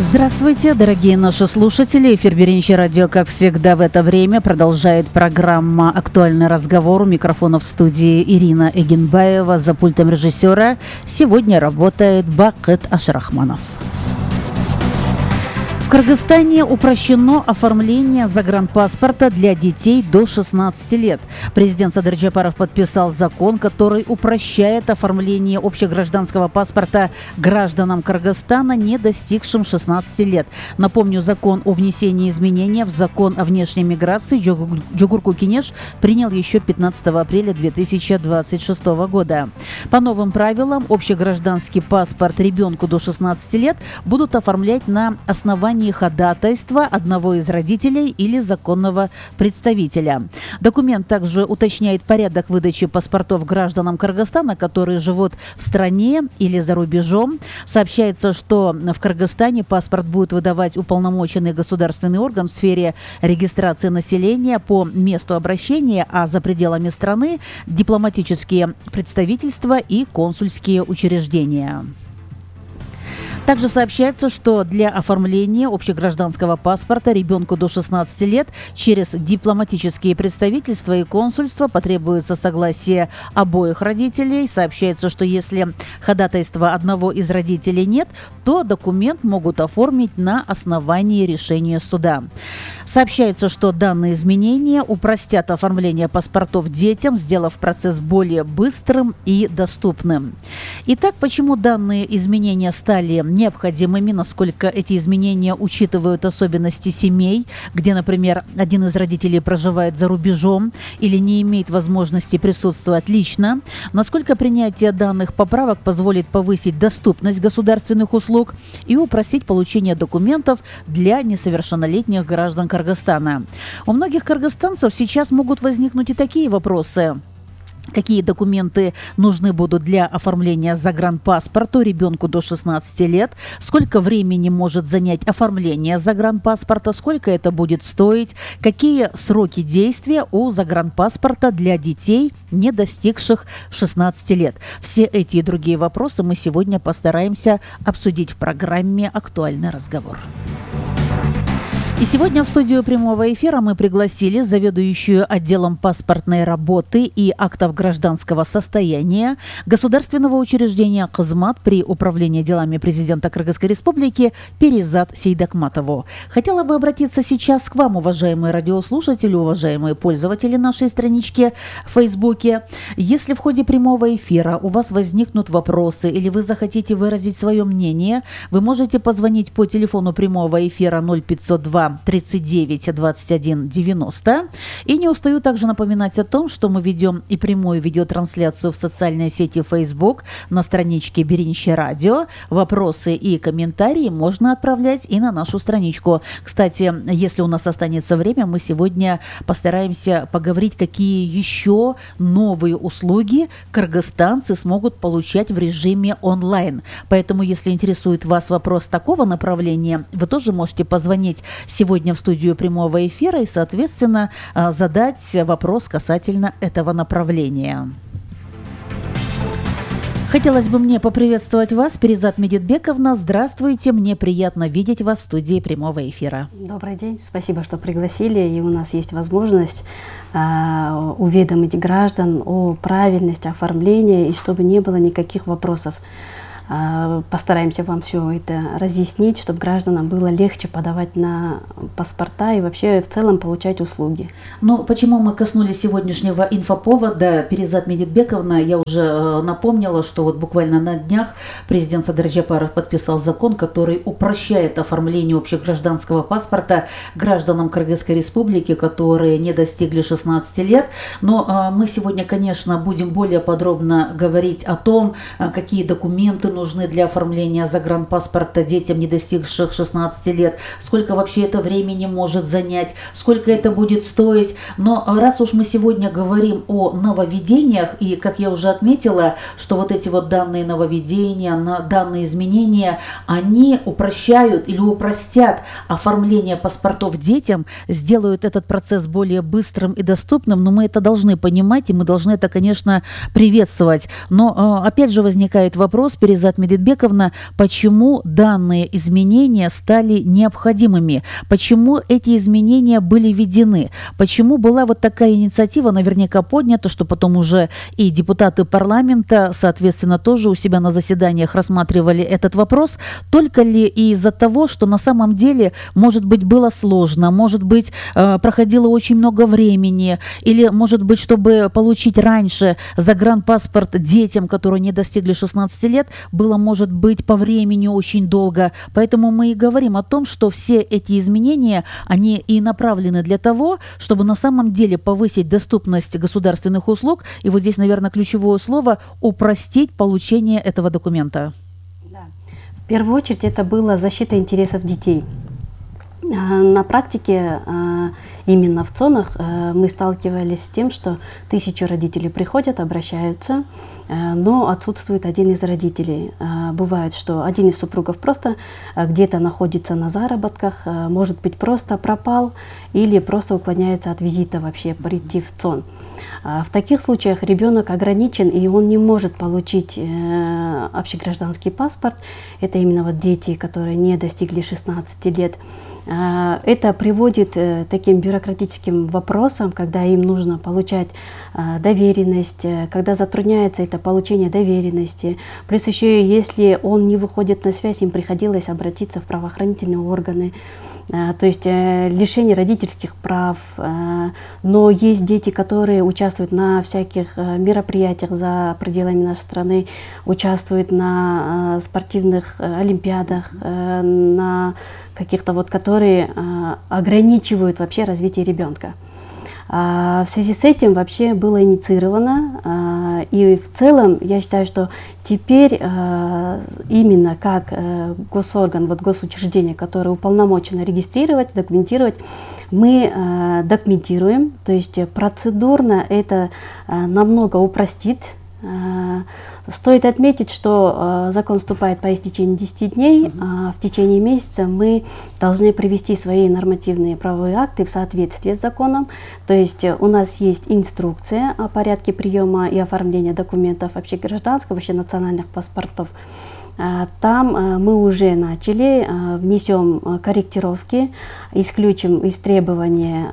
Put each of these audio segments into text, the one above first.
Здравствуйте, дорогие наши слушатели. Эфир Беренче радио, как всегда в это время, продолжает программа «Актуальный разговор». У микрофона в студии Ирина Эгенбаева, за пультом режиссера сегодня работает Бакыт Ашрахманов. В Кыргызстане упрощено оформление загранпаспорта для детей до 16 лет. Президент Садыр Джапаров подписал закон, который упрощает оформление общегражданского паспорта гражданам Кыргызстана, не достигшим 16 лет. Напомню, закон о внесении изменений в закон о внешней миграции Джугурку Кенеш принял еще 15 апреля 2026 года. По новым правилам, общегражданский паспорт ребенку до 16 лет будут оформлять на основании ходатайства одного из родителей или законного представителя. Документ также уточняет порядок выдачи паспортов гражданам Кыргызстана, которые живут в стране или за рубежом. Сообщается, что в Кыргызстане паспорт будет выдавать уполномоченный государственный орган в сфере регистрации населения по месту обращения, а за пределами страны – дипломатические представительства и консульские учреждения. Также сообщается, что для оформления общегражданского паспорта ребенку до 16 лет через дипломатические представительства и консульства потребуется согласие обоих родителей. Сообщается, что если ходатайства одного из родителей нет, то документ могут оформить на основании решения суда. Сообщается, что данные изменения упростят оформление паспортов детям, сделав процесс более быстрым и доступным. Итак, почему данные изменения стали необходимыми, насколько эти изменения учитывают особенности семей, где, например, один из родителей проживает за рубежом или не имеет возможности присутствовать лично, насколько принятие данных поправок позволит повысить доступность государственных услуг и упростить получение документов для несовершеннолетних граждан Кыргызстана. У многих кыргызстанцев сейчас могут возникнуть и такие вопросы. Какие документы нужны будут для оформления загранпаспорта ребенку до 16 лет? Сколько времени может занять оформление загранпаспорта? Сколько это будет стоить? Какие сроки действия у загранпаспорта для детей, не достигших 16 лет? Все эти и другие вопросы мы сегодня постараемся обсудить в программе «Актуальный разговор». И сегодня в студию прямого эфира мы пригласили заведующую отделом паспортной работы и актов гражданского состояния государственного учреждения «Кызмат» при управлении делами президента Кыргызской республики Перизат Сейдакматову. Хотела бы обратиться сейчас к вам, уважаемые радиослушатели, уважаемые пользователи нашей странички в Фейсбуке. Если в ходе прямого эфира у вас возникнут вопросы или вы захотите выразить свое мнение, вы можете позвонить по телефону прямого эфира 0502 39 21 90. И не устаю также напоминать о том, что мы ведем и прямую видеотрансляцию в социальной сети Facebook на страничке Беренче радио. Вопросы и комментарии можно отправлять и на нашу страничку. Кстати, если у нас останется время, мы сегодня постараемся поговорить, какие еще новые услуги кыргызстанцы смогут получать в режиме онлайн. Поэтому, если интересует вас вопрос такого направления, вы тоже можете позвонить сегодня в студию прямого эфира и, соответственно, задать вопрос касательно этого направления. Хотелось бы мне поприветствовать вас, Перизат Медетбековна. Здравствуйте, мне приятно видеть вас в студии прямого эфира. Добрый день, спасибо, что пригласили, и у нас есть возможность уведомить граждан о правильности оформления, и чтобы не было никаких вопросов. Постараемся вам все это разъяснить, чтобы гражданам было легче подавать на паспорта и вообще в целом получать услуги. Ну, почему мы коснулись сегодняшнего инфоповода, Перизат Медетбековна, я уже напомнила, что вот буквально на днях президент Садыр Джапаров подписал закон, который упрощает оформление общегражданского паспорта гражданам Кыргызской республики, которые не достигли 16 лет. Но мы сегодня, конечно, будем более подробно говорить о том, какие документы нужны для оформления загранпаспорта детям, не достигших 16 лет, сколько вообще это времени может занять, сколько это будет стоить. Но раз уж мы сегодня говорим о нововведениях, и, как я уже отметила, что вот эти вот данные нововведения, данные изменения, они упрощают или упростят оформление паспортов детям, сделают этот процесс более быстрым и доступным, но мы это должны понимать, и мы должны это, конечно, приветствовать. Но опять же возникает вопрос, Перизат Перизат Медетбековна, почему данные изменения стали необходимыми, почему эти изменения были введены, почему была вот такая инициатива наверняка поднята, что потом уже и депутаты парламента, соответственно, тоже у себя на заседаниях рассматривали этот вопрос, только ли из-за того, что на самом деле, может быть, было сложно, может быть, проходило очень много времени, или, может быть, чтобы получить раньше загранпаспорт детям, которые не достигли 16 лет, было, может быть, по времени очень долго. Поэтому мы и говорим о том, что все эти изменения, они и направлены для того, чтобы на самом деле повысить доступность государственных услуг, и вот здесь, наверное, ключевое слово – упростить получение этого документа. Да. В первую очередь это была защита интересов детей. На практике именно в ЦОНах мы сталкивались с тем, что 1000 родителей приходят, обращаются, но отсутствует один из родителей. Бывает, что один из супругов просто где-то находится на заработках, может быть, просто пропал или просто уклоняется от визита вообще прийти в ЦОН. В таких случаях ребенок ограничен, и он не может получить общегражданский паспорт. Это именно вот дети, которые не достигли 16 лет. Это приводит к таким бюрократическим вопросам, когда им нужно получать доверенность, когда затрудняется это получение доверенности. Плюс еще, если он не выходит на связь, им приходилось обратиться в правоохранительные органы. То есть лишение родительских прав. Но есть дети, которые участвуют на всяких мероприятиях за пределами нашей страны, участвуют на спортивных олимпиадах, на каких-то вот, которые ограничивают вообще развитие ребенка. В связи с этим вообще было инициировано, и в целом я считаю, что теперь именно как госорган, вот госучреждение, которое уполномочено регистрировать, документировать, мы документируем, то есть процедурно это намного упростит. Стоит отметить, что закон вступает по истечении 10 дней, а в течение месяца мы должны привести свои нормативные правовые акты в соответствие с законом. То есть у нас есть инструкция о порядке приема и оформления документов общегражданского, вообще национальных паспортов. Там мы уже начали, внесем корректировки, исключим из требования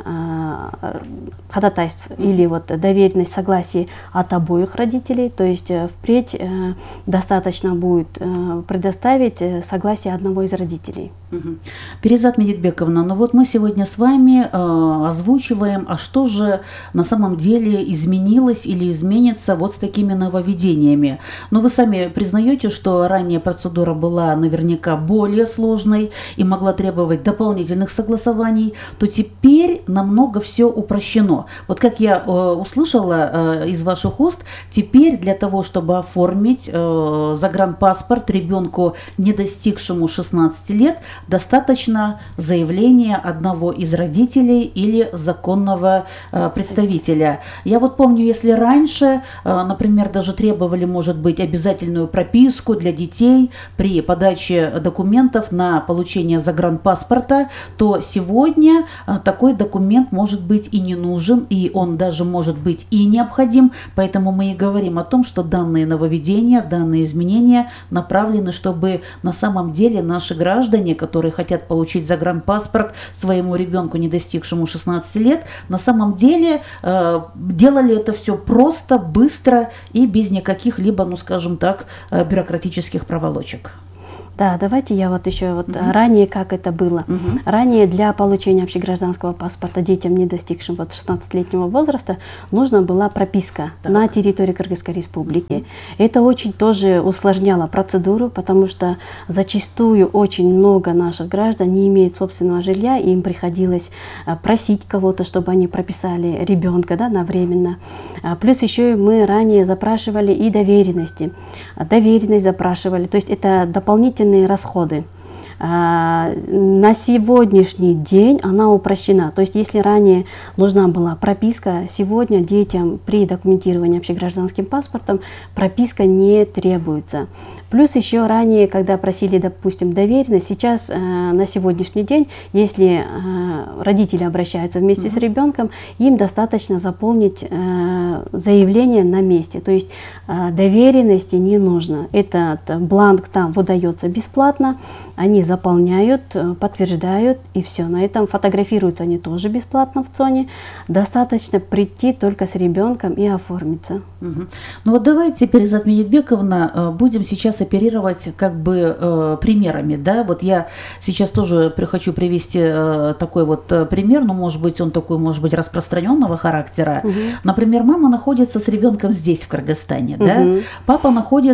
ходатайств или вот доверенность согласия от обоих родителей, то есть впредь достаточно будет предоставить согласие одного из родителей. Перизат Медетбековна, ну вот мы сегодня с вами озвучиваем, а что же на самом деле изменилось или изменится вот с такими нововведениями. Но вы сами признаете, что ранее процедура была наверняка более сложной и могла требовать дополнительных согласований, то теперь намного все упрощено. Вот как я услышала из ваших уст, теперь для того, чтобы оформить загранпаспорт ребенку, не достигшему 16 лет, достаточно заявления одного из родителей или законного представителя. Я вот помню, если раньше, например, даже требовали, может быть, обязательную прописку для детей при подаче документов на получение загранпаспорта, то сегодня такой документ может быть и не нужен, и он даже может быть и необходим. Поэтому мы и говорим о том, что данные нововведения, данные изменения направлены, чтобы на самом деле наши граждане, которые хотят получить загранпаспорт своему ребенку, не достигшему 16 лет, на самом деле делали это все просто, быстро и без никаких либо, ну скажем так, бюрократических проволочек. Да, давайте я вот еще вот ранее как это было. Ранее для получения общегражданского паспорта детям, не достигшим вот 16-летнего возраста, нужна была прописка на территории Кыргызской республики. Это очень тоже усложняло процедуру, потому что зачастую очень много наших граждан не имеют собственного жилья, и им приходилось просить кого-то, чтобы они прописали ребенка, да, навременно. Плюс еще мы ранее запрашивали и доверенности. Доверенность запрашивали, то есть это дополнительные расходы. На сегодняшний день она упрощена. То есть если ранее нужна была прописка, сегодня детям при документировании общегражданским паспортом прописка не требуется. Плюс еще ранее, когда просили, допустим, доверенность, сейчас на сегодняшний день, если родители обращаются вместе с ребенком, им достаточно заполнить заявление на месте. То есть доверенности не нужно. Этот бланк там выдается бесплатно, они заполняют, подтверждают, и все. На этом фотографируются они тоже бесплатно в ЦОНе. Достаточно прийти только с ребенком и оформиться. Ну вот давайте, Перизат Медетбековна, будем сейчас оперировать как бы примерами, да, вот я сейчас тоже хочу привести такой вот пример, но может быть он такой, может быть, распространенного характера. Например, мама находится с ребенком здесь, в Кыргызстане, да, папа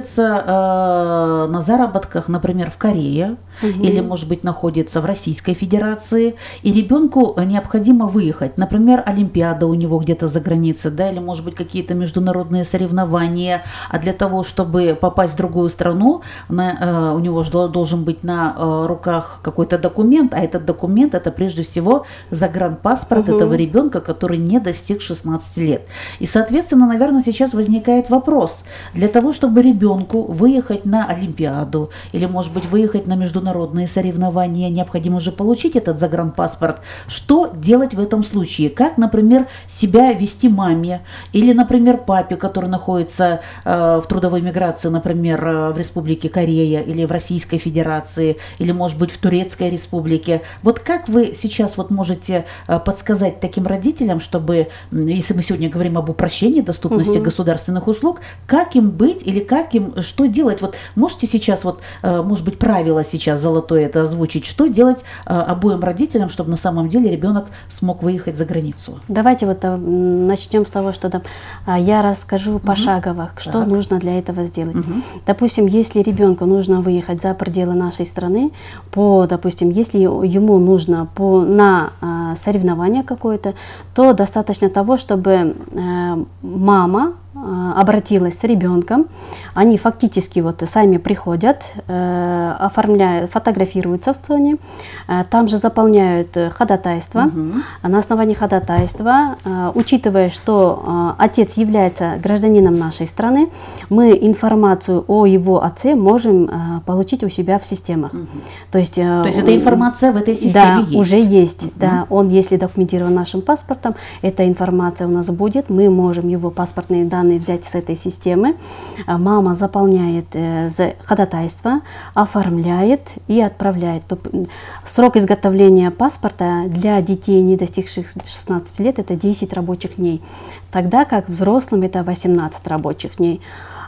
находится на заработках, например, в Корее, или, может быть, находится в Российской Федерации, и ребенку необходимо выехать, например, Олимпиада у него где-то за границей, да, или, может быть, какие-то международные соревнования, а для того, чтобы попасть в другую страну, у него должен быть на руках какой-то документ, а этот документ это прежде всего загранпаспорт этого ребенка, который не достиг 16 лет. И, соответственно, наверное, сейчас возникает вопрос, для того, чтобы ребенку выехать на Олимпиаду, или, может быть, выехать на международные соревнования, необходимо же получить этот загранпаспорт. Что делать в этом случае? Как, например, себя вести маме, или, например, папе, который находится в трудовой миграции, например, в Республике Корея или в Российской Федерации, или, может быть, в Турецкой Республике. Вот как вы сейчас вот можете подсказать таким родителям, чтобы, если мы сегодня говорим об упрощении доступности государственных услуг, как им быть или как им, что делать? Вот можете сейчас, вот, может быть, правило сейчас золотое это озвучить, что делать обоим родителям, чтобы на самом деле ребенок смог выехать за границу? Давайте вот начнем с того, что там, я расскажу пошагово, что нужно для этого сделать. Допустим, если ребенку нужно выехать за пределы нашей страны, допустим, если ему нужно на соревнование какое-то, то достаточно того, чтобы мама обратилась с ребенком, они фактически вот сами приходят, оформляют, фотографируются в ЦОНе, там же заполняют ходатайство. На основании ходатайства, учитывая, что отец является гражданином нашей страны, мы информацию о его отце можем получить у себя в системах. То есть эта информация в этой системе есть? Да, уже есть. Да, он, если документирован нашим паспортом, эта информация у нас будет, мы можем его паспортные данные взять с этой системы. Мама заполняет ходатайство, оформляет и отправляет. Срок изготовления паспорта для детей, не достигших 16 лет, это 10 рабочих дней. Тогда как взрослым это 18 рабочих дней.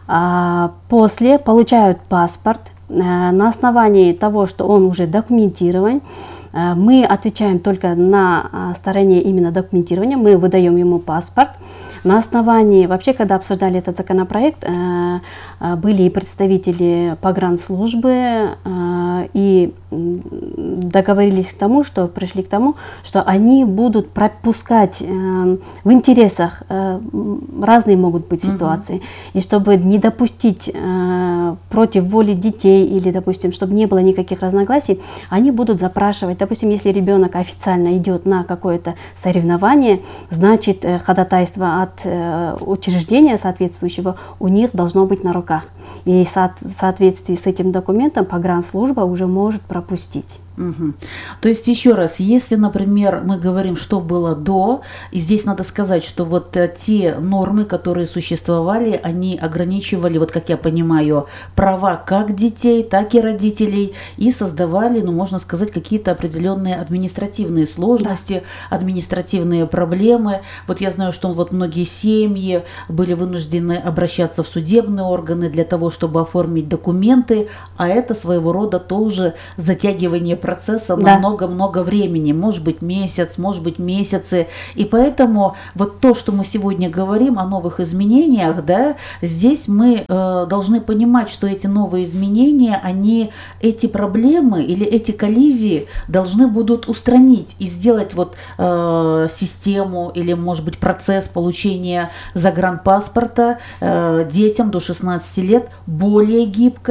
После получают паспорт. На основании того, что он уже документирован, мы отвечаем только на стороне именно документирования, мы выдаем ему паспорт. На основании, вообще, когда обсуждали этот законопроект, были и представители погранслужбы, и договорились пришли к тому, что они будут пропускать в интересах, разные могут быть ситуации, и чтобы не допустить против воли детей, или, допустим, чтобы не было никаких разногласий, они будут запрашивать, допустим, если ребенок официально идет на какое-то соревнование, значит, ходатайство от учреждения соответствующего у них должно быть на руках. И в соответствии с этим документом погранслужба уже может пропустить. То есть, еще раз, если, например, мы говорим, что было до, и здесь надо сказать, что вот те нормы, которые существовали, они ограничивали, вот как я понимаю, права как детей, так и родителей, и создавали, ну, можно сказать, какие-то определенные административные сложности, административные проблемы. Вот я знаю, что вот многие семьи были вынуждены обращаться в судебные органы для того, чтобы оформить документы, а это своего рода тоже затягивание процесса на много-много времени, может быть месяц, может быть месяцы, и поэтому вот то, что мы сегодня говорим о новых изменениях, да, здесь мы должны понимать, что эти новые изменения, они эти проблемы или эти коллизии должны будут устранить и сделать вот систему или, может быть, процесс получения загранпаспорта детям до 16 лет более гибкой,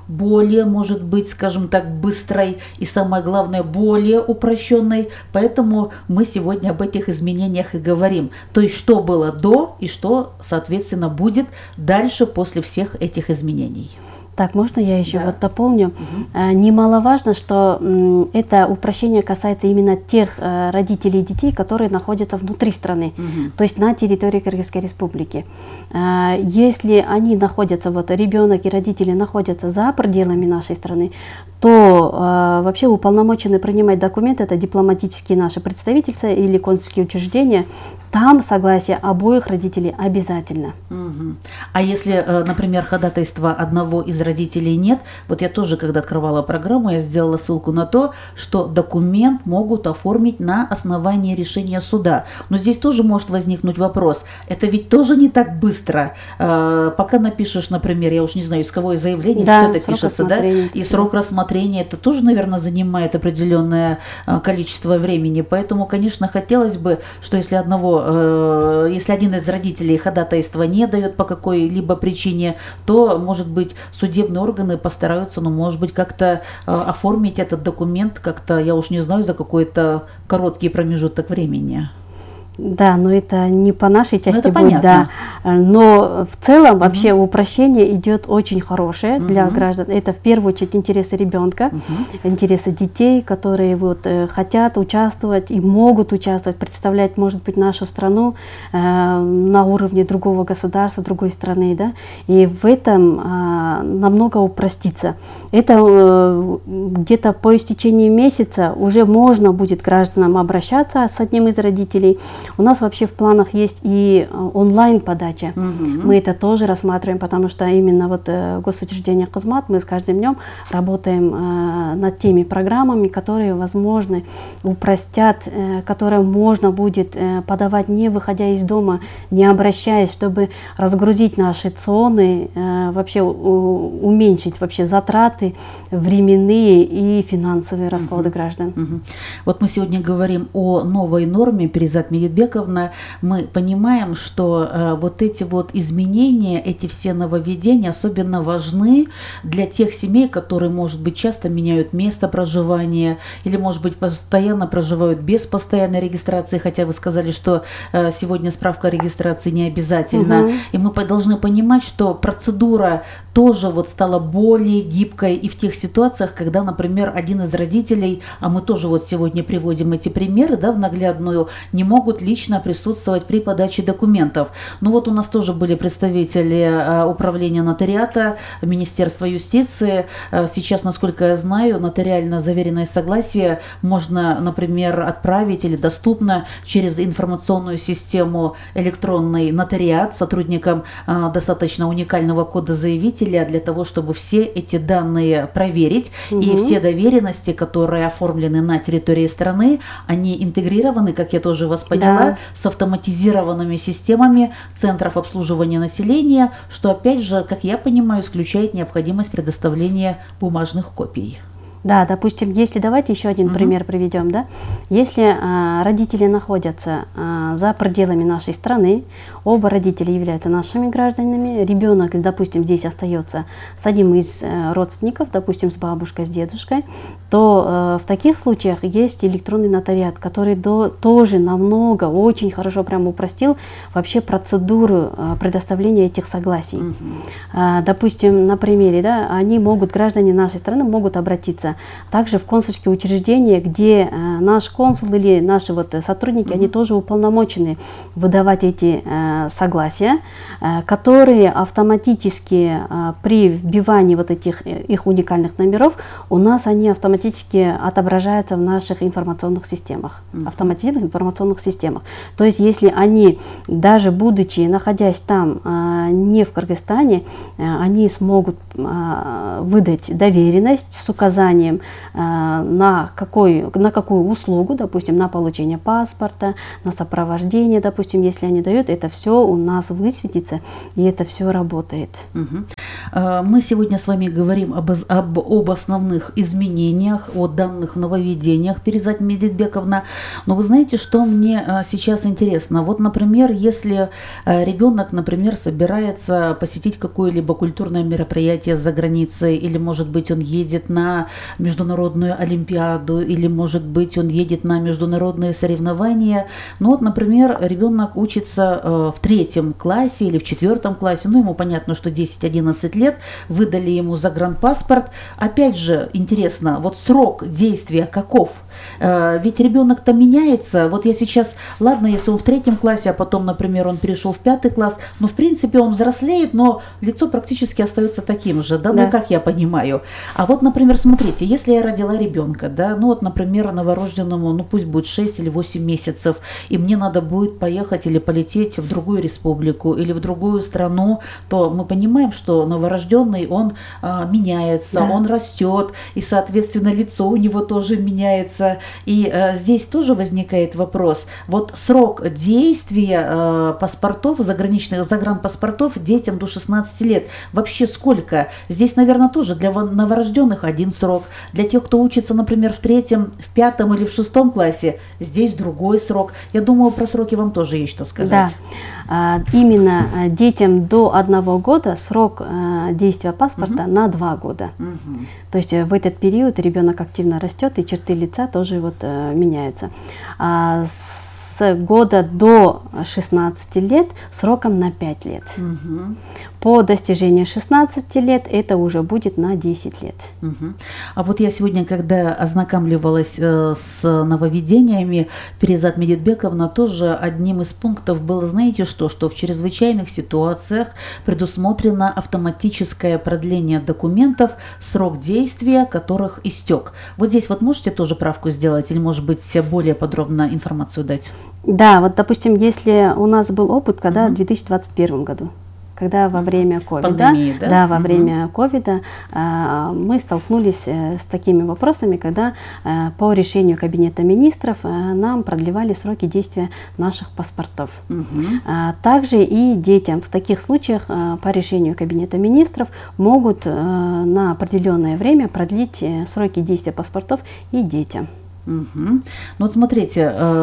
более, может быть, скажем так, быстрой и, самое главное, более упрощенной. Поэтому мы сегодня об этих изменениях и говорим. То есть, что было до и что, соответственно, будет дальше после всех этих изменений. Так, можно я еще вот дополню? Немаловажно, что это упрощение касается именно тех родителей и детей, которые находятся внутри страны, то есть на территории Кыргызской Республики. Если они находятся, вот ребенок и родители находятся за пределами нашей страны, то вообще уполномочены принимать документы, это дипломатические наши представительства или консульские учреждения, там согласие обоих родителей обязательно. А если, например, ходатайства одного из родителей нет, вот я тоже, когда открывала программу, я сделала ссылку на то, что документ могут оформить на основании решения суда. Но здесь тоже может возникнуть вопрос, это ведь тоже не так быстро. Пока напишешь, например, я уж не знаю, исковое заявление, что это пишется, да, и срок рассмотрения, это тоже, наверное, занимает определенное количество времени. Поэтому, конечно, хотелось бы, что если один из родителей ходатайства не дает по какой-либо причине, то, может быть, судебные органы постараются, может быть, как-то оформить этот документ, как-то, я уж не знаю, за какой-то короткий промежуток времени. Да, но это не по нашей части будет, понятно. да. Но в целом вообще упрощение идет очень хорошее для граждан. Это в первую очередь интересы ребенка, интересы детей, которые вот хотят участвовать и могут участвовать, представлять, может быть, нашу страну на уровне другого государства, другой страны, да. И в этом намного упростится. Это где-то по истечении месяца уже можно будет гражданам обращаться с одним из родителей. У нас вообще в планах есть и онлайн-подача. Мы это тоже рассматриваем, потому что именно вот госучреждение Кызмат, мы с каждым днем работаем над теми программами, которые, возможно, упростят, которые можно будет подавать, не выходя из дома, не обращаясь, чтобы разгрузить наши ЦОНы, вообще уменьшить вообще затраты временные и финансовые расходы граждан. Вот мы сегодня говорим о новой норме, Перизат Медетбековна. Мы понимаем, что вот эти вот изменения, эти все нововведения особенно важны для тех семей, которые, может быть, часто меняют место проживания или, может быть, постоянно проживают без постоянной регистрации, хотя вы сказали, что сегодня справка о регистрации не обязательна. И мы должны понимать, что процедура тоже вот стала более гибкой и в тех ситуациях, когда, например, один из родителей, а мы тоже вот сегодня приводим эти примеры, да, в наглядную, не могут лично присутствовать при подаче документов. Ну вот у нас тоже были представители управления нотариата, Министерства юстиции. Сейчас, насколько я знаю, нотариально заверенное согласие можно, например, отправить или доступно через информационную систему электронный нотариат сотрудникам достаточно уникального кода заявителя для того, чтобы все эти данные проверить. И все доверенности, которые оформлены на территории страны, они интегрированы, как я тоже вас поняла, с автоматизированными системами центров обслуживания населения, что, опять же, как я понимаю, исключает необходимость предоставления бумажных копий. Да, допустим, если давайте еще один пример приведем, да, если родители находятся за пределами нашей страны, оба родителя являются нашими гражданами, ребенок, допустим, здесь остается с одним из родственников, допустим, с бабушкой, с дедушкой, то в таких случаях есть электронный нотариат, который тоже намного, очень хорошо прям упростил вообще процедуру предоставления этих согласий. Допустим, на примере, да, они могут, граждане нашей страны могут обратиться также в консульские учреждения, где наш консул или наши вот сотрудники, они тоже уполномочены выдавать эти согласия, которые автоматически при вбивании вот этих их уникальных номеров у нас они автоматически отображаются в наших информационных системах, автоматизированных информационных системах. То есть, если они, даже будучи, находясь там, не в Кыргызстане, они смогут выдать доверенность с указанием на какую услугу, допустим, на получение паспорта, на сопровождение, допустим, если они дают, это все у нас высветится, и это все работает. Мы сегодня с вами говорим об основных изменениях, о данных нововведениях, Перизат Медетбековна. Но вы знаете, что мне сейчас интересно? Вот, например, если ребенок, например, собирается посетить какое-либо культурное мероприятие за границей, или, может быть, он едет на международную олимпиаду, или, может быть, он едет на международные соревнования. Ну вот, например, ребенок учится в 3 классе или в 4 классе, ну ему понятно, что 10-11 лет, выдали ему загранпаспорт. Опять же, интересно, вот срок действия каков? Ведь ребенок-то меняется. Вот я сейчас, ладно, если он в 3 классе, а потом, например, он перешел в 5 класс, но в принципе он взрослеет, но лицо практически остается таким же, да, ну как я понимаю. А вот, например, смотрите, если я родила ребенка, да, ну вот, например, новорожденному, ну пусть будет 6 или 8 месяцев, и мне надо будет поехать или полететь в другую республику или в другую страну, то мы понимаем, что новорожденный, он меняется, он растет, и, соответственно, лицо у него тоже меняется. И здесь тоже возникает вопрос, вот срок действия паспортов, загранпаспортов детям до 16 лет, вообще сколько? Здесь, наверное, тоже для новорожденных один срок, для тех, кто учится, например, в 3, в 5 или в 6 классе, здесь другой срок. Я думаю, про сроки вам тоже есть что сказать. Да, именно детям до 1 года срок действия паспорта на 2 года. То есть в этот период ребенок активно растет, и черты лица тоже вот меняются. С года до 16 лет сроком на 5 лет. По достижению 16 лет это уже будет на 10 лет. А вот я сегодня, когда ознакомливалась с нововведениями, Перизат Медетбековна, тоже одним из пунктов было, знаете что в чрезвычайных ситуациях предусмотрено автоматическое продление документов, срок действия которых истек. Вот здесь вот можете тоже правку сделать или, может быть, более подробно информацию дать? Да, вот, допустим, если у нас был опыт, когда в 2021 году, когда во время ковида, во время ковида мы столкнулись с такими вопросами, когда по решению Кабинета министров нам продлевали сроки действия наших паспортов. Также и детям в таких случаях по решению Кабинета министров могут на определенное время продлить сроки действия паспортов и детям. Ну вот смотрите,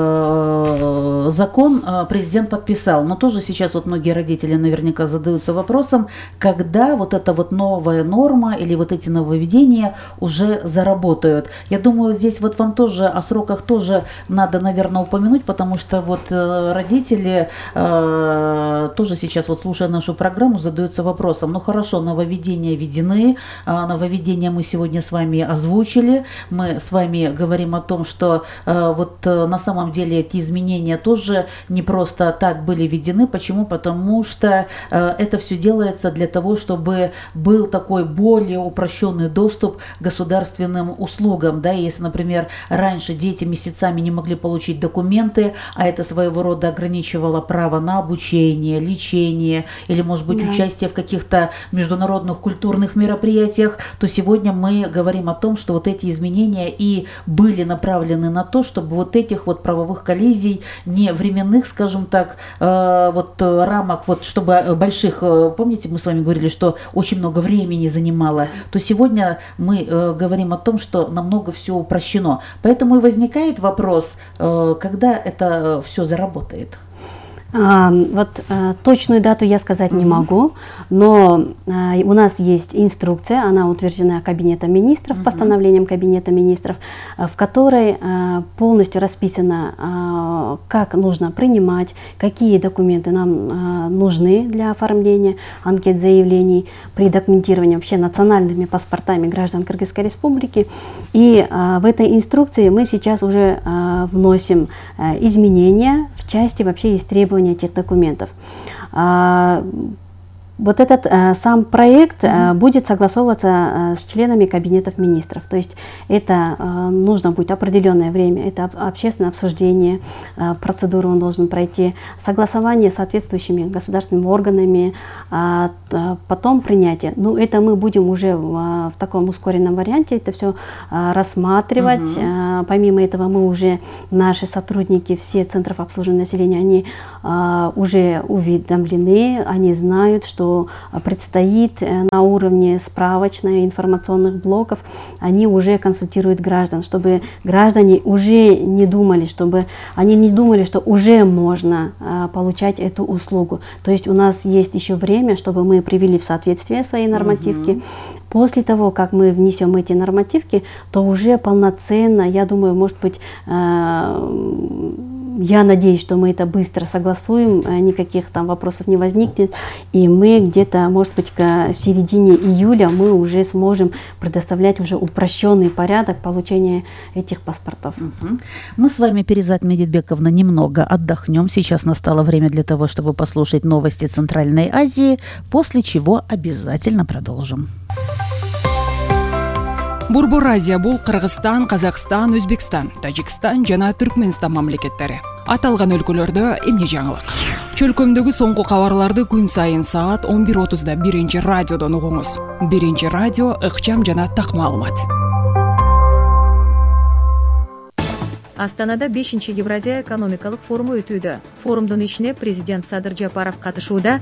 закон президент подписал, но тоже сейчас вот многие родители наверняка задаются вопросом, когда вот эта вот новая норма или вот эти нововведения уже заработают. Я думаю, здесь вот вам тоже о сроках тоже надо, наверное, упомянуть, потому что вот родители тоже сейчас, вот слушая нашу программу, задаются вопросом, ну хорошо, нововведения введены, нововведения мы сегодня с вами озвучили, мы с вами говорим о том, что вот на самом деле эти изменения тоже не просто так были введены. Почему? Потому что это все делается для того, чтобы был такой более упрощенный доступ к государственным услугам. Да? Если, например, раньше дети месяцами не могли получить документы, а это своего рода ограничивало право на обучение, лечение или, может быть, участие в каких-то международных культурных мероприятиях, то сегодня мы говорим о том, что вот эти изменения и были направлены на то, чтобы вот этих вот правовых коллизий, не временных, скажем так, вот рамок, вот чтобы больших, помните, мы с вами говорили, что очень много времени занимало, то сегодня мы говорим о том, что намного все упрощено. Поэтому и возникает вопрос, когда это все заработает. Вот точную дату я сказать не могу, но у нас есть инструкция, она утверждена Кабинетом министров, постановлением Кабинета министров, в которой полностью расписано, как нужно принимать, какие документы нам нужны для оформления анкет заявлений при документировании вообще национальными паспортами граждан Кыргызской Республики. И в этой инструкции мы сейчас уже вносим изменения в части вообще истребования этих документов. Вот этот сам проект будет согласовываться с членами Кабинетов министров. То есть это нужно будет определенное время, это общественное обсуждение, процедуру он должен пройти, согласование с соответствующими государственными органами, потом принятие. Ну, это мы будем уже в таком ускоренном варианте это все рассматривать. Помимо этого мы уже, наши сотрудники, все центров обслуживания населения, они уже уведомлены, они знают, что что предстоит на уровне справочно-информационных блоков, они уже консультируют граждан, чтобы граждане уже не думали, что уже можно получать эту услугу. То есть у нас есть еще время, чтобы мы привели в соответствие свои нормативки. После того, как мы внесем эти нормативки, то уже полноценно, я думаю, может быть, я надеюсь, что мы это быстро согласуем, никаких там вопросов не возникнет, и мы где-то, может быть, к середине июля мы уже сможем предоставлять уже упрощенный порядок получения этих паспортов. Мы с вами, Перизат Медетбековна, немного отдохнем. Сейчас настало время для того, чтобы послушать новости Центральной Азии, после чего обязательно продолжим. Борбор Азия бул Кыргызстан, Казакстан, Өзбекстан, Тажикстан жана Түркменстан мамлекеттери. Аталган өлкөлөрдө эмне жаңылык? Чөлкөмдөгү соңку кабарларды күн сайын саат 11:30 биринчи радиодон угуңуз. Биринчи радио ыкчам жана так маалымат. Астанада 5-ші Евразия экономикалык форуму өтүүдө. Форумдун ишине президент Садыр Жапаров катышууда.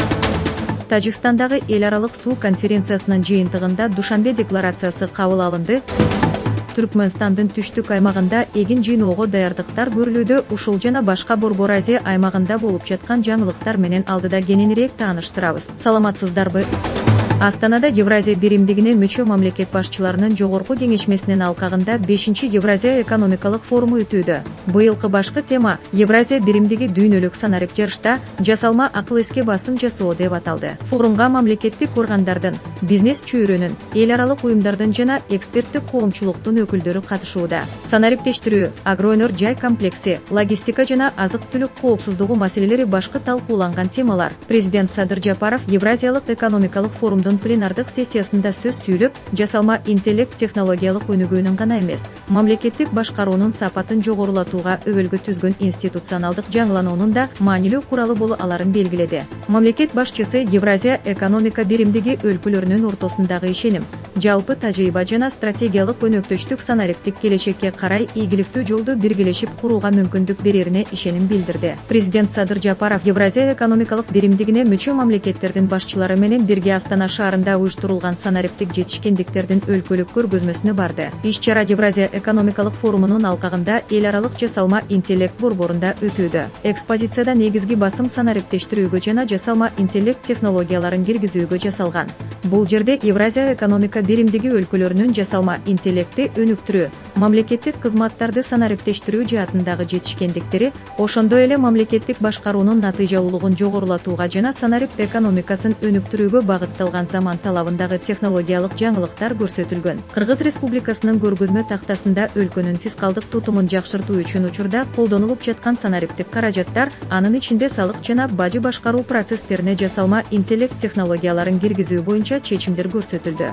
Тажикстандагы эл аралык суу конференциясынын жыйынтыгында Душанбе декларациясы кабыл алынды. Түркмөнстандын түштүк аймагында эгин жыйноого даярдыктар көрүлүүдө. Ушул жана башка Борбор Азия аймагында болуп жаткан жаңылыктар менен алдыда кененирээк тааныштырабыз. Саламатсыздарбы? Астанада Евразия биримдигине мүчө мамлекет башчыларынын жогорку кеңешмесинин алкагында 5-ші Евразия экономикалык форуму өтүүдө. Быйылкы башкы тема Евразия биримдиги дүйнөлүк санарип жарышта жасалма акыл эске басым жасоо деп аталды. Форумга мамлекеттик органдардын, бизнес чөйрөнүн, эл аралык уюмдардын жана эксперттик коомчулуктун өкүлдөрү катышууда. Санариптештирүү, агроөнөр жай комплекси, логистика жана азык-түлүк коопсуздугу маселелери башкы талкууланган темалар. Президент Садыр Жапаров Евразиялык экономикалык форумдун пленардык сессиясында сөз сүйлөп, жасалма интеллект технологиялык өнүгүүнүн гана эмес, мамлекеттик башкаруунун сапатын жогорулатууга өбөлгө түзгөн институционалдык жаңылануунун да маанилүү куралы боло аларын белгиледи. Мамлекет башчысы Евразия экономика биримдиги өлкөлөрүнүн ортосундагы ишеним, жалпы тажрыйба жана стратегиялык өнөктөштүк санариптик келечекке карай ийгиликтүү жолду биргелешип курууга мүмкүндүк берерине ишеним билдирди. Президент Садыр Жапаров Евразия экономикалык биримдигине мүчө мамлекеттердин башчылары менен бирге Астана шаарында уюштурулган санариптик жетишкендиктердин өлкөлүк көргөзмөсүнө барды. Иш-чара Евразия экономикалык форумунун алкагында эл аралык жасалма интеллект борборунда өтүүдө. Экспозицияда негизги басым санариптештирүүгө жана жасалма интеллект технологияларын киргизүүгө жасалган. Бул жерде Евразия экономика биримдиги өлкөлөрүнүн жасалма интеллектти өнүктүрүү, мамлекеттик кызматтарды санариптештирүү жаатындагы жетишкендиктери, ошондой эле мамлекеттик башкаруунун натыйжалуулугун жогорулатууга жана санарип экономикасын өнүктүрүүгө багытталган заман талабындагы технологиялык жаңылыктар көрсөтүлгөн. Кыргыз Республикасынын көргөзмө тактасында өлкөнүн фискалдык тутумун жакшыртуу үчүн учурда колдонулуп жаткан санариптик каражаттар, анын ичинде салык жана бажы башкаруу процесстерине жасалма интеллект технологияларын киргизүү боюнча чечимдер көрсөтүлдү.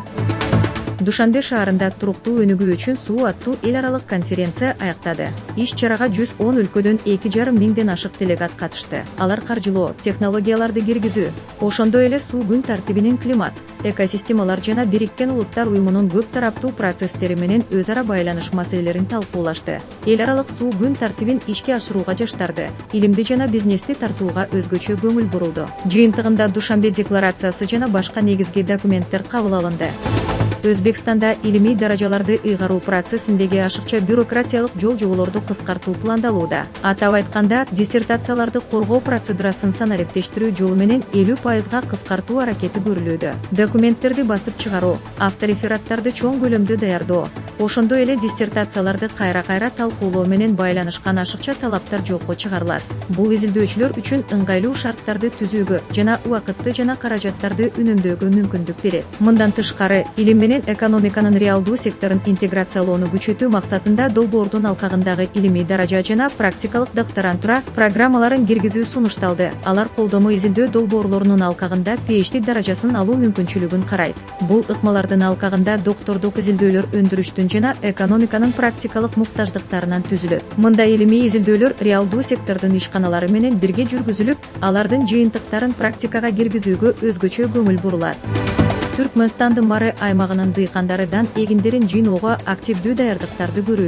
Душанбе шаарында туруктуу өнүгүү үчүн суу аттуу эл аралык конференция аяктады. Иш-чарага 110 өлкөдөн 2,5 миңден ашык делегат катышты. Алар каржылоо, технологияларды киргизүү, ошондой эле суу күн тартибинин климат, экосистемалар жана Бириккен Улуттар уюмунун көп тараптуу процесстери менен өз ара байланыш маселелерин талкуулашты. Эл аралык суу күн тартибин ишке ашырууга жаштарды, илимди жана бизнести тартууга өзгөчө көңүл бурулду. Жыйынтыгында Душанбе декларациясы жана башка негизги документтер кабыл алынды. Өзбекстанда илимий даражаларды ыйгаруу процессиндеги ашыкча бюрократиялык жол-жоболорду кыскартуу пландалууда. Атап айтканда, диссертацияларды коргоо процедурасын санариптештирүү жолу менен 50% кыскартуу аракети көрүлүүдө. Документтерди басып чыгаруу, авторефераттарды чоң көлөмдө даярдоо, ошондой эле диссертацияларды кайра-кайра талкуулоо менен байланышкан ашыкча талаптар жокко чыгарылат. Бул изилдөөчүлөр үчүн ыңгайлуу шарттарды түзүүгө жана убакытты жана каражаттарды үнөмдөөгө мүмкүндүк берет. Мындан тышкары, илим менен экономиканын реалдуу секторун интеграциялоону күчөтүү максатында долбоордун алкагындагы илимий даража жана практикалык докторантура программаларын киргизүү сунушталды. Алар колдомо изилдөө долбоорлорунун алкагында PhD даражасын алуу мүмкүнчүлүгүн карайт. Бул ыкмалардын алкагында доктордук изилдөөлөр өндүрүштүн жана экономиканын практикалык муктаждыктарынан түзүлөт. Мында илимий изилдөөлөр реалдуу сектордун ишканалары менен бирге жүргүзүлүп, алардын жыйынтыктарын практикага киргизүүгө өзгөчө көңүл бурулат. Түркмөнстандын бары аймагынын дыйкандары дан эгиндерин жыйноого активдүү даярдыктарды көрүүдө.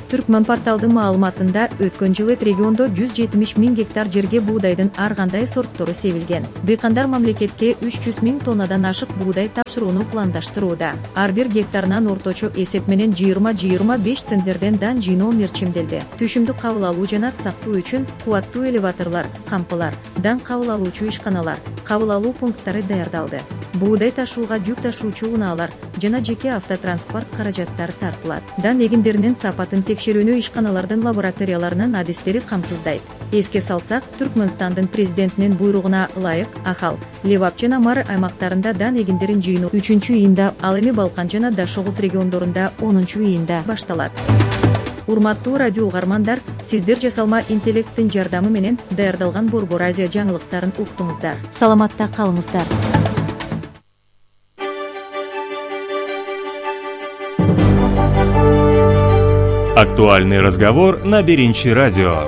Түркмөн порталдын маалыматында өткөн жылы региондо 170 000 гектар жерге буудайдын ар кандай сорттору себилген. Дыйкандар мамлекетке 300 000 тоннадан ашык буудай тапшырууну пландаштырууда. Ар бир гектарынан орточо эсеп менен 20-25 центнерден дан жыйноо мерчимделди. Түшүмдү кабыл алуу жана сактоо үчүн кубаттуу элеваторлор, кампылар, дан кабыл алуучу ишканалар, кабыл алуу пункттары даярдалды. Буудай ташууга жүк ташуучу унаалар жана жеке автотранспорт каражаттары тартылат. Дан эгиндеринин сапатын текшерүүнү ишканалардын лабораторияларынын адистери камсыздайт. Эске салсак, Түркмөнстандын президентинин буйругуна ылайык Ахал, Левап жана Мар аймактарында дан эгиндерин жыйынуу 3-июнда, ал эми Балкан жана Дашогуз региондорунда 10-июнда башталат. Урматтуу радио угармандар, сиздер жасалма интеллекттин жардамы менен даярдалган Борбор Азия жаңылыктарын уктуңуздар. Саламатта калыңыздар. Актуальный разговор на Беринчи радио.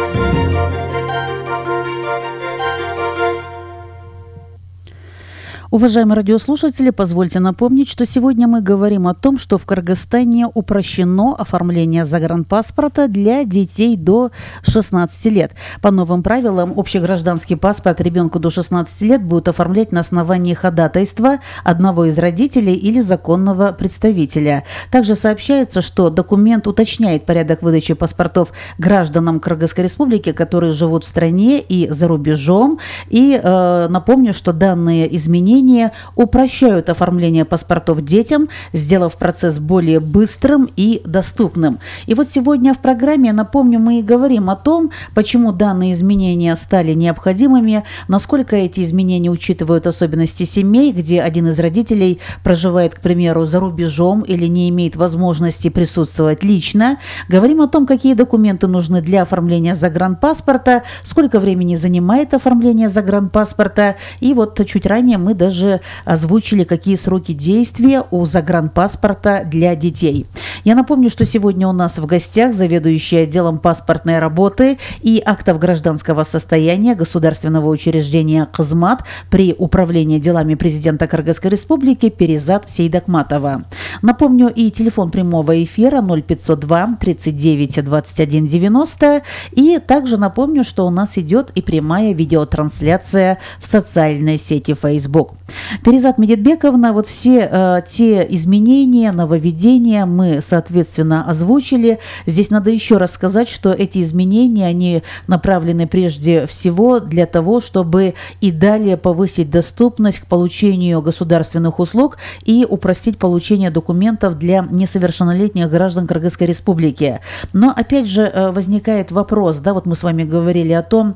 Уважаемые радиослушатели, позвольте напомнить, что сегодня мы говорим о том, что в Кыргызстане упрощено оформление загранпаспорта для детей до 16 лет. По новым правилам, общегражданский паспорт ребенку до 16 лет будут оформлять на основании ходатайства одного из родителей или законного представителя. Также сообщается, что документ уточняет порядок выдачи паспортов гражданам Кыргызской республики, которые живут в стране и за рубежом. И напомню, что данные изменения упрощают оформление паспортов детям, сделав процесс более быстрым и доступным. И вот сегодня в программе, напомню, мы и говорим о том, почему данные изменения стали необходимыми, насколько эти изменения учитывают особенности семей, где один из родителей проживает, к примеру, за рубежом или не имеет возможности присутствовать лично. Говорим о том, какие документы нужны для оформления загранпаспорта, сколько времени занимает оформление загранпаспорта. И вот чуть ранее мы даже озвучили, какие сроки действия у загранпаспорта для детей. Я напомню, что сегодня у нас в гостях заведующий отделом паспортной работы и актов гражданского состояния государственного учреждения «Кызмат» при Управлении делами президента Кыргызской республики Перизат Сейдакматова. Напомню и телефон прямого эфира 0502 39 21 90. И также напомню, что у нас идет и прямая видеотрансляция в социальной сети Facebook. Перизат Медетбековна, вот все те изменения, нововведения мы, соответственно, озвучили. Здесь надо еще раз сказать, что эти изменения, они направлены прежде всего для того, чтобы и далее повысить доступность к получению государственных услуг и упростить получение документов для несовершеннолетних граждан Кыргызской республики. Но опять же возникает вопрос, да, вот мы с вами говорили о том,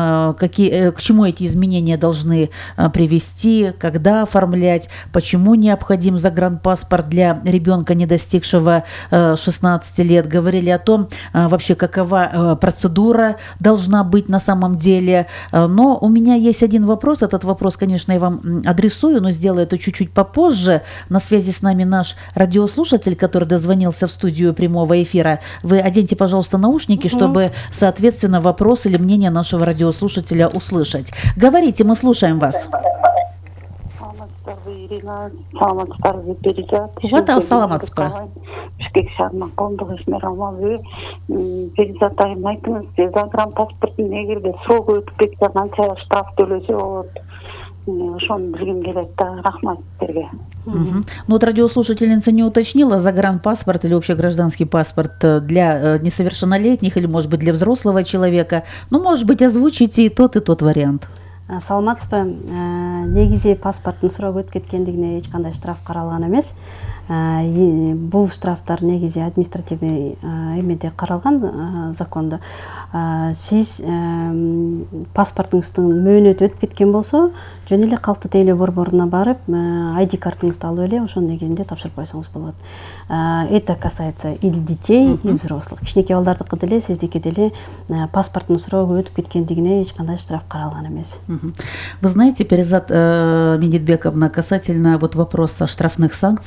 к чему эти изменения должны привести, когда оформлять, почему необходим загранпаспорт для ребенка, не достигшего 16 лет. Говорили о том, вообще какова процедура должна быть на самом деле. Но у меня есть один вопрос. Этот вопрос, конечно, я вам адресую, но сделаю это чуть-чуть попозже. На связи с нами наш радиослушатель, который дозвонился в студию прямого эфира. Вы оденьте, пожалуйста, наушники, чтобы, соответственно, вопрос или мнение нашего радиослушателя услышать. Говорите, мы слушаем вас. Ирина, саламатсыздарбы, Перизат. Вот, саламатсызбы. Бишкек шаарынан коомдук ишмер Алмазбек. Перизат айым, айтыңыз, загранпаспорттун эгерде срогу өтүп кетсе канча штраф төлөсө болот? Ошону билгим келет да. Рахмат силерге. Ну вот радиослушательница не уточнила, загранпаспорт или общегражданский паспорт для несовершеннолетних или, может быть, для взрослого человека. Ну, может быть, озвучите и тот вариант. Саламатсызбы, негизи паспорттун суроо өтүп кеткендигине эч кандай штраф каралган эмес. Бул штрафтар негизи административный эмеде каралган закондо. Сиз паспортуңуздун мөөнөтү өтүп кеткен болсо, жөн эле калктуу тейлөө борборуна барып, ID картыңызды алып эле ошонун негизинде тапшырып койсоңуз болот. Это касается и детей, и взрослых. Кичинекей балдардыкы деле, сиздики деле паспорттун срогу өтүп кеткендигине эч кандай штраф каралган эмес. Вы знаете, Перизат Медетбековна, касательно вот вопроса штрафных санкций,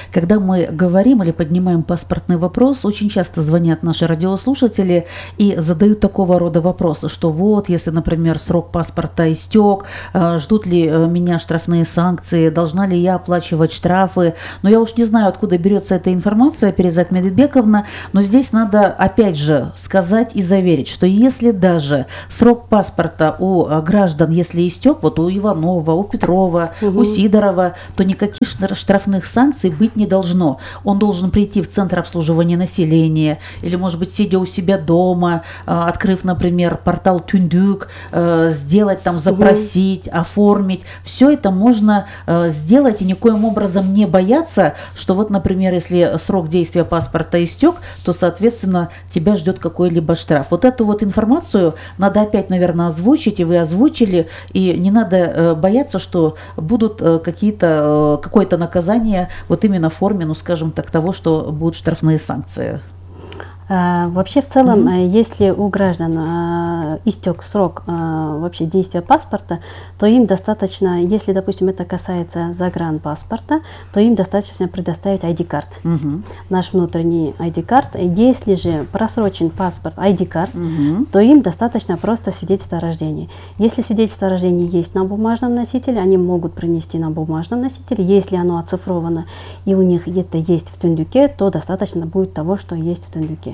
когда мы говорим или поднимаем паспортный вопрос, очень часто звонят наши радиослушатели и задают такого рода вопросы, что вот, если, например, срок паспорта истек, ждут ли меня штрафные санкции, должна ли я оплачивать штрафы. Но я уж не знаю, откуда берется эта информация, Перизат Медетбековна, но здесь надо опять же сказать и заверить, что если даже срок паспорта у граждан, если истек, вот у Иванова, у Петрова, у Сидорова, то никаких штрафных санкций быть не должно. Он должен прийти в Центр обслуживания населения или, может быть, сидя у себя дома, открыв, например, портал Түндүк, сделать там, запросить, оформить. Все это можно сделать и никоим образом не бояться, что вот, например, если срок действия паспорта истек, то, соответственно, тебя ждет какой-либо штраф. Вот эту вот информацию надо опять, наверное, озвучить, и вы озвучили, и не надо бояться, что будут какое-то наказание вот именно в форме, ну, скажем так, того, что будут штрафные санкции. Вообще, в целом, если у граждан истек срок вообще действия паспорта, то им достаточно, если, допустим, это касается загранпаспорта, то им достаточно предоставить ID-карт, наш внутренний ID-карт. Если же просрочен паспорт ID-карт, то им достаточно просто свидетельство о рождении. Если свидетельство о рождении есть на бумажном носителе, они могут принести на бумажном носителе. Если оно оцифровано и у них это есть в Түндүке, то достаточно будет того, что есть в Түндүке.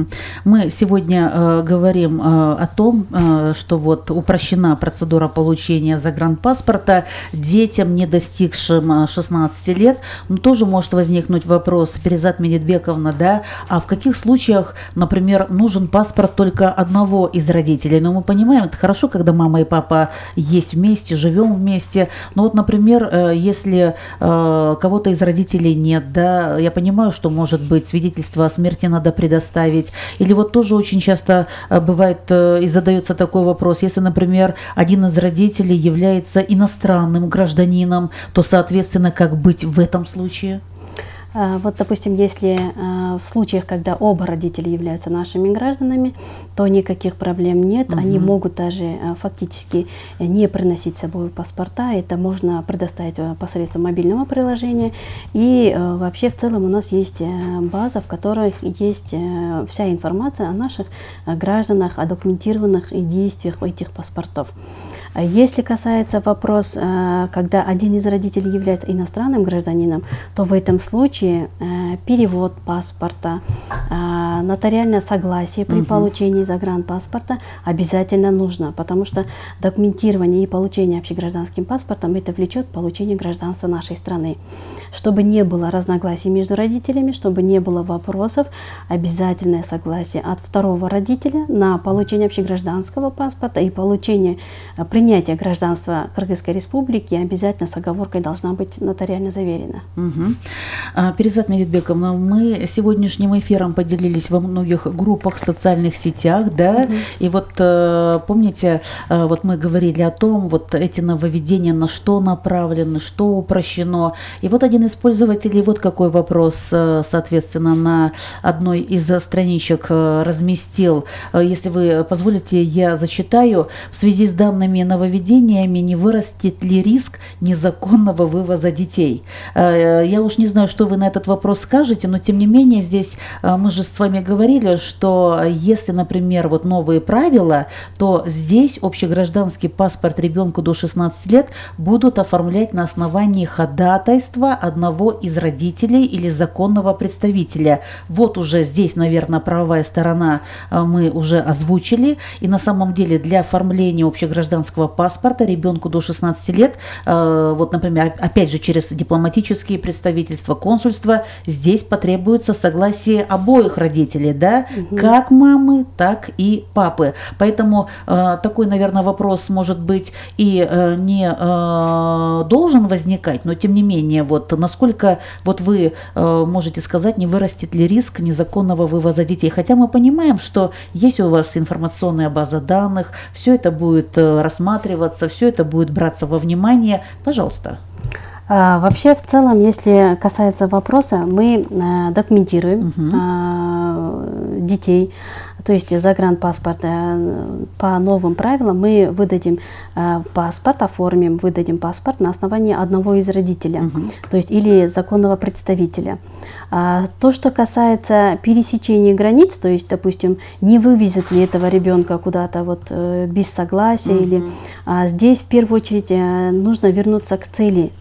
Мы сегодня говорим о том, что вот упрощена процедура получения загранпаспорта детям, не достигшим 16 лет. Но тоже может возникнуть вопрос, Перизат Медетбековна, да, а в каких случаях, например, нужен паспорт только одного из родителей? Но мы понимаем, это хорошо, когда мама и папа есть вместе, живем вместе. Но вот, например, если кого-то из родителей нет, да, я понимаю, что, может быть, свидетельство о смерти надо предоставить. Или вот тоже очень часто бывает и задается такой вопрос, если, например, один из родителей является иностранным гражданином, то, соответственно, как быть в этом случае? Вот, допустим, если в случаях, когда оба родителя являются нашими гражданами, то никаких проблем нет. Они могут даже фактически не приносить с собой паспорта. Это можно предоставить посредством мобильного приложения. И вообще в целом у нас есть база, в которой есть вся информация о наших гражданах, о документированных действиях этих паспортов. Если касается вопроса, когда один из родителей является иностранным гражданином, то в этом случае перевод паспорта, нотариальное согласие при получении загранпаспорта обязательно нужно, потому что документирование и получение общегражданским паспортом это влечет получение гражданства нашей страны. Чтобы не было разногласий между родителями, чтобы не было вопросов, обязательное согласие от второго родителя на получение общегражданского паспорта и получение принятие гражданства Кыргызской Республики обязательно с оговоркой должна быть нотариально заверена. Перизат Медетбековна, мы сегодняшним эфиром поделились во многих группах в социальных сетях, да, и вот помните, вот мы говорили о том, вот эти нововведения, на что направлены, что упрощено, и вот один из пользователей вот какой вопрос, соответственно, на одной из страничек разместил. Если вы позволите, я зачитаю. В связи с данными нововведениями не вырастет ли риск незаконного вывоза детей? Я уж не знаю, что вы на этот вопрос скажете, но тем не менее здесь мы же с вами говорили, что если, например, вот новые правила, то здесь общегражданский паспорт ребенку до 16 лет будут оформлять на основании ходатайства одного из родителей или законного представителя. Вот уже здесь, наверное, правовая сторона мы уже озвучили. И на самом деле для оформления общегражданского паспорта ребенку до 16 лет, вот, например, опять же через дипломатические представительства, консульства, здесь потребуется согласие обоих родителей, да, как мамы, так и папы. Поэтому такой, наверное, вопрос может быть и не должен возникать, но тем не менее, вот насколько вот вы можете сказать, не вырастет ли риск незаконного вывоза детей? Хотя мы понимаем, что есть у вас информационная база данных, все это будет рассматриваться, все это будет браться во внимание. Пожалуйста. Вообще, в целом, если касается вопроса, мы документируем детей То есть загранпаспорт по новым правилам мы выдадим паспорт, выдадим паспорт на основании одного из родителей, то есть или законного представителя. То, что касается пересечения границ, то есть, допустим, не вывезут ли этого ребенка куда-то вот без согласия, или здесь в первую очередь нужно вернуться к цели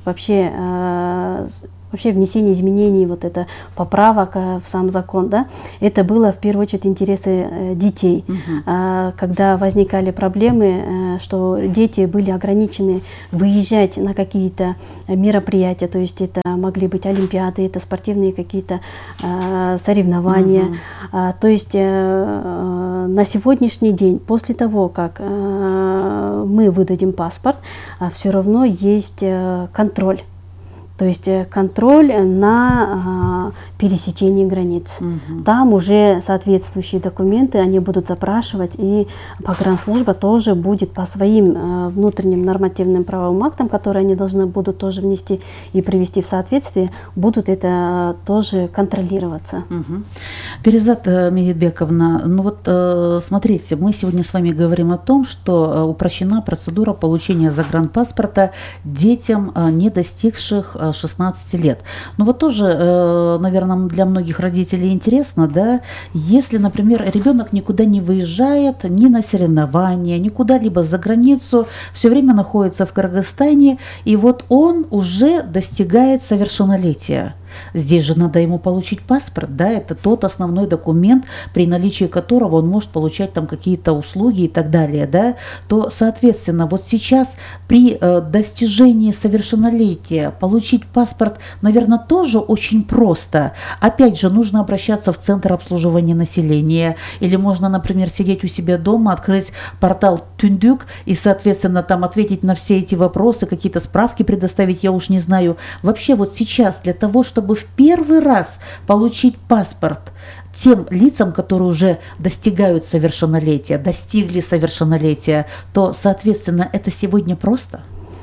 вообще внесение изменений, вот это поправок в сам закон, да, это было в первую очередь интересы детей. Когда возникали проблемы, что дети были ограничены выезжать на какие-то мероприятия, то есть это могли быть олимпиады, это спортивные какие-то соревнования. То есть на сегодняшний день, после того, как мы выдадим паспорт, все равно есть контроль. То есть контроль на пересечении границ. Там уже соответствующие документы они будут запрашивать, и погранслужба тоже будет по своим внутренним нормативным правовым актам, которые они должны будут тоже внести и привести в соответствие, будут это тоже контролироваться. Перизат Мегетбековна, ну вот смотрите, мы сегодня с вами говорим о том, что упрощена процедура получения загранпаспорта детям, не достигших 16 лет. Ну вот тоже, наверное, для многих родителей интересно, да, если, например, ребенок никуда не выезжает, ни на соревнования, ни куда-либо за границу, все время находится в Кыргызстане, и вот он уже достигает совершеннолетия. Здесь же надо ему получить паспорт, да, это тот основной документ, при наличии которого он может получать там какие-то услуги и так далее, да, то, соответственно, вот сейчас при достижении совершеннолетия получить паспорт, наверное, тоже очень просто. Опять же, нужно обращаться в Центр обслуживания населения, или можно, например, сидеть у себя дома, открыть портал Түндүк и, соответственно, там ответить на все эти вопросы, какие-то справки предоставить, я уж не знаю. Вообще вот сейчас для того, чтобы в первый раз получить паспорт тем лицам, которые уже достигают совершеннолетия, достигли совершеннолетия, то, соответственно, это сегодня просто?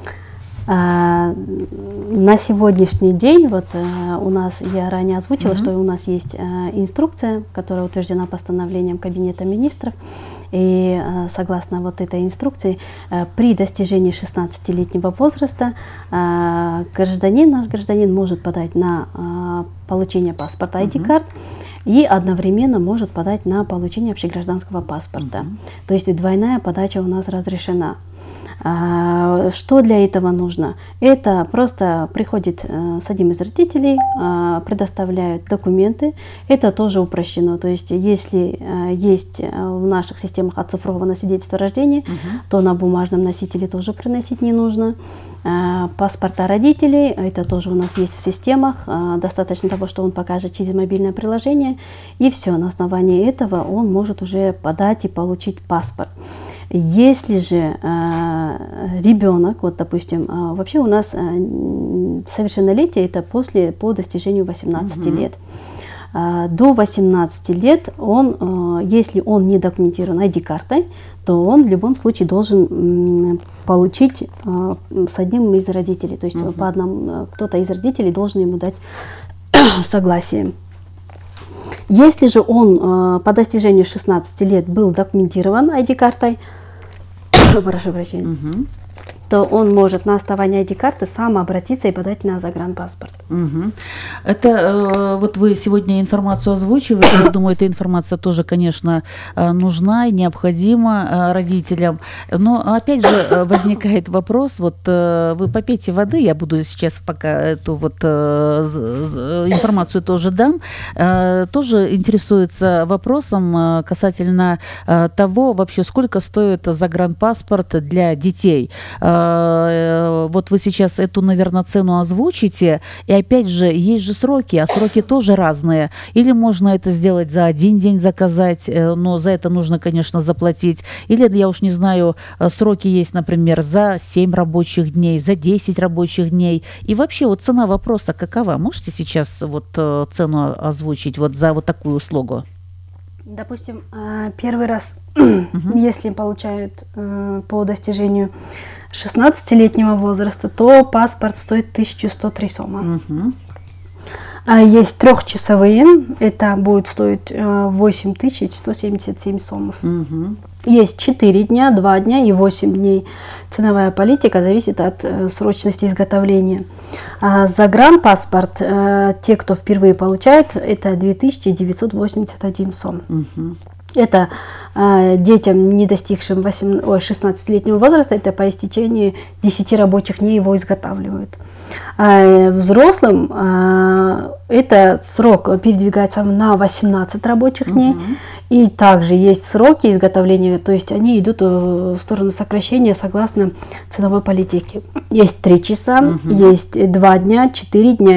На сегодняшний день, вот у нас, я ранее озвучила, что у нас есть инструкция, которая утверждена постановлением Кабинета министров, и согласно вот этой инструкции, при достижении 16-летнего возраста наш гражданин может подать на получение паспорта ID-карт и одновременно может подать на получение общегражданского паспорта. То есть двойная подача у нас разрешена. Что для этого нужно? Это просто приходит с одним из родителей, предоставляют документы. Это тоже упрощено. То есть если есть в наших системах оцифровано свидетельство о рождении, то на бумажном носителе тоже приносить не нужно. Паспорта родителей, это тоже у нас есть в системах. Достаточно того, что он покажет через мобильное приложение, и все. На основании этого он может уже подать и получить паспорт. Если же ребенок, вот допустим, вообще у нас совершеннолетие это по достижению 18 лет. До 18 лет если он не документирован ID-картой, то он в любом случае должен получить с одним из родителей. То есть кто-то из родителей должен ему дать согласие. Если же он по достижению 16 лет был документирован ID-картой, прошу прощения, то он может на основании ID-карты сам обратиться и подать на загранпаспорт. Это вот вы сегодня информацию озвучиваете, я думаю, эта информация тоже, конечно, нужна и необходима родителям. Но опять же возникает вопрос, вот вы попейте воды, я буду сейчас пока эту вот информацию тоже дам, тоже интересуется вопросом касательно того, вообще сколько стоит загранпаспорт для детей. Вот вы сейчас эту, наверное, цену озвучите, и опять же, есть же сроки, а сроки тоже разные. Или можно это сделать за один день, заказать, но за это нужно, конечно, заплатить. Или, я уж не знаю, сроки есть, например, за 7 рабочих дней, за 10 рабочих дней. И вообще, вот цена вопроса какова? Можете сейчас вот цену озвучить вот за вот такую услугу? Допустим, первый раз, если получают по достижению 16-летнего возраста, то паспорт стоит 1103 сома. Есть трехчасовые, это будет стоить 8177 сомов. Есть 4 дня, 2 дня и 8 дней. Ценовая политика зависит от срочности изготовления. Загранпаспорт, те, кто впервые получают, это 2981 сом. Это детям, не достигшим 16-летнего возраста, это по истечении 10 рабочих дней его изготавливают. Взрослым это срок передвигается на 18 рабочих дней. И также есть сроки изготовления, то есть они идут в сторону сокращения согласно ценовой политике. Есть 3 часа, есть 2 дня, 4 дня